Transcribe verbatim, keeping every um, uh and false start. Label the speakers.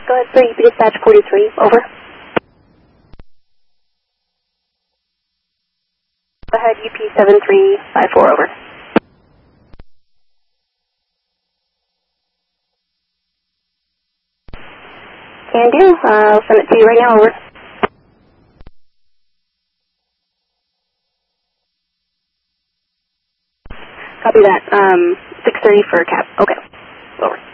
Speaker 1: Go ahead, sir. U P Dispatch forty-three, over. Go ahead, U P seven three five four, over. Can do. Uh, I'll send it to you right now, over. Copy that. Um, six thirty for cab. Okay. Over.